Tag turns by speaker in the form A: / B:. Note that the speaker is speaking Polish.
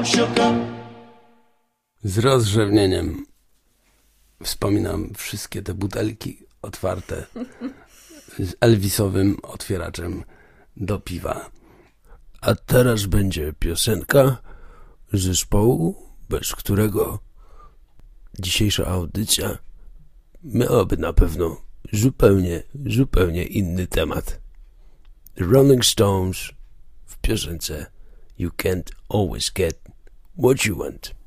A: Z rozrzewnieniem wspominam wszystkie te butelki otwarte z Elvisowym otwieraczem do piwa. A teraz będzie piosenka zespołu, bez którego dzisiejsza audycja miałaby na pewno zupełnie inny temat. The Rolling Stones w piosence You Can't Always Get What You Want.